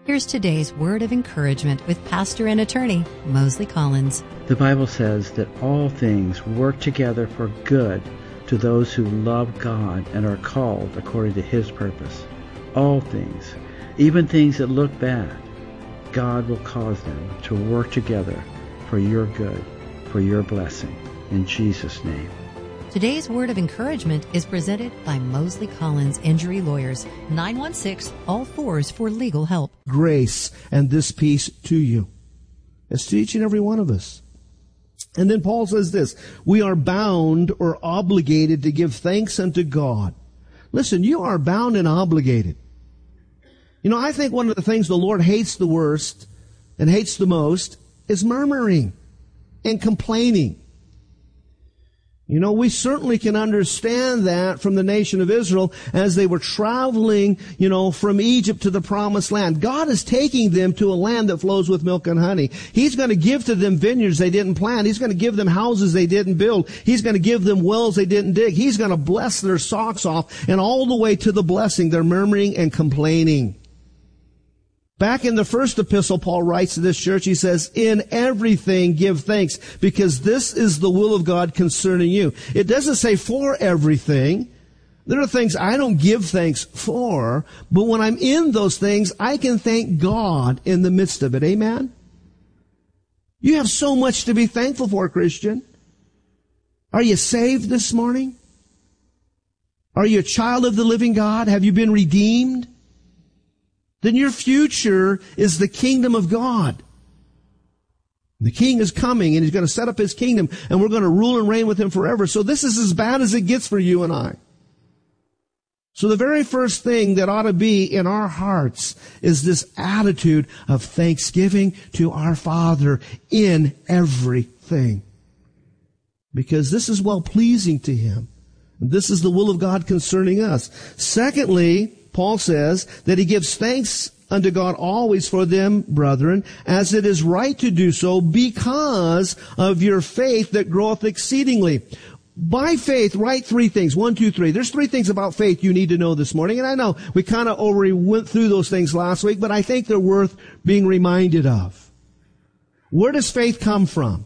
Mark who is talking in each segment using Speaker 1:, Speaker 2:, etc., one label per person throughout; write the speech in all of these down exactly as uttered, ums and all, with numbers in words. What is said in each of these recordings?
Speaker 1: Here's today's word of encouragement with pastor and attorney Mosley Collins.
Speaker 2: The Bible says that all things work together for good to those who love God and are called according to His purpose. All things, even things that look bad, God will cause them to work together for your good, for your blessing. In Jesus' name.
Speaker 1: Today's word of encouragement is presented by Mosley Collins Injury Lawyers, nine one six, all fours for legal help.
Speaker 3: Grace and this peace to you. It's to each and every one of us. And then Paul says this, we are bound or obligated to give thanks unto God. Listen, you are bound and obligated. You know, I think one of the things the Lord hates the worst and hates the most is murmuring and complaining. You know, we certainly can understand that from the nation of Israel as they were traveling, you know, from Egypt to the promised land. God is taking them to a land that flows with milk and honey. He's going to give to them vineyards they didn't plant. He's going to give them houses they didn't build. He's going to give them wells they didn't dig. He's going to bless their socks off, and all the way to the blessing, they're murmuring and complaining. Back in the first epistle Paul writes to this church, he says, in everything give thanks, because this is the will of God concerning you. It doesn't say for everything. There are things I don't give thanks for, but when I'm in those things, I can thank God in the midst of it. Amen? You have so much to be thankful for, Christian. Are you saved this morning? Are you a child of the living God? Have you been redeemed? Then your future is the kingdom of God. The King is coming, and He's going to set up His kingdom, and we're going to rule and reign with Him forever. So this is as bad as it gets for you and I. So the very first thing that ought to be in our hearts is this attitude of thanksgiving to our Father in everything. Because this is well-pleasing to Him. This is the will of God concerning us. Secondly, Paul says that he gives thanks unto God always for them, brethren, as it is right to do so because of your faith that groweth exceedingly. By faith, write three things. One, two, three. There's three things about faith you need to know this morning. And I know we kind of already went through those things last week, but I think they're worth being reminded of. Where does faith come from?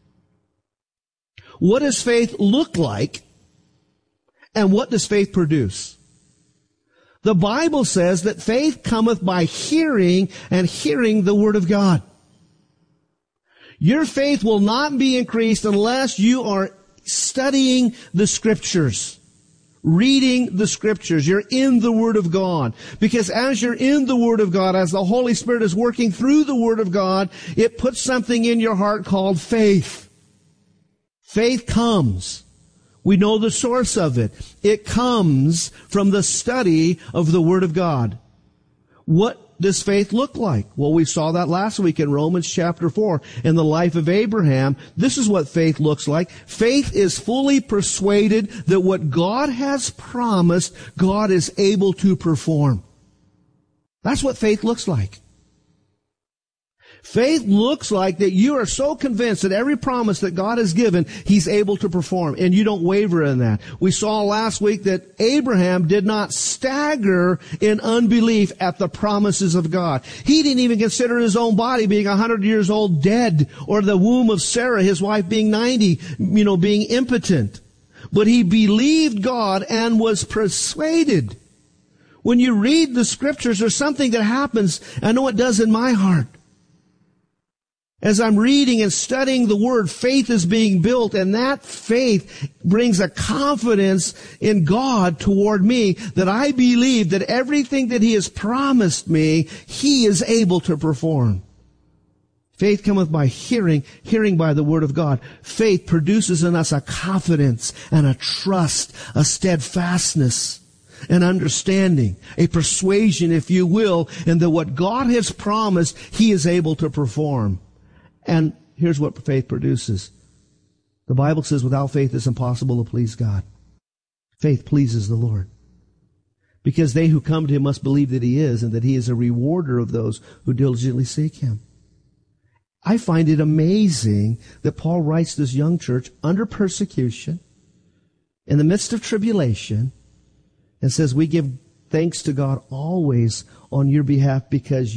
Speaker 3: What does faith look like? And what does faith produce? The Bible says that faith cometh by hearing, and hearing the Word of God. Your faith will not be increased unless you are studying the Scriptures, reading the Scriptures. You're in the Word of God. Because as you're in the Word of God, as the Holy Spirit is working through the Word of God, it puts something in your heart called faith. Faith comes. We know the source of it. It comes from the study of the Word of God. What does faith look like? Well, we saw that last week in Romans chapter four. In the life of Abraham, this is what faith looks like. Faith is fully persuaded that what God has promised, God is able to perform. That's what faith looks like. Faith looks like that you are so convinced that every promise that God has given, He's able to perform, and you don't waver in that. We saw last week that Abraham did not stagger in unbelief at the promises of God. He didn't even consider his own body being a hundred years old dead, or the womb of Sarah, his wife, being ninety, you know, being impotent. But he believed God and was persuaded. When you read the Scriptures, there's something that happens. I know it does in my heart. As I'm reading and studying the Word, faith is being built, and that faith brings a confidence in God toward me that I believe that everything that He has promised me, He is able to perform. Faith cometh by hearing, hearing by the Word of God. Faith produces in us a confidence and a trust, a steadfastness, an understanding, a persuasion, if you will, in that what God has promised, He is able to perform. And here's what faith produces. The Bible says without faith it's impossible to please God. Faith pleases the Lord. Because they who come to Him must believe that He is, and that He is a rewarder of those who diligently seek Him. I find it amazing that Paul writes this young church under persecution, in the midst of tribulation, and says, we give thanks to God always on your behalf because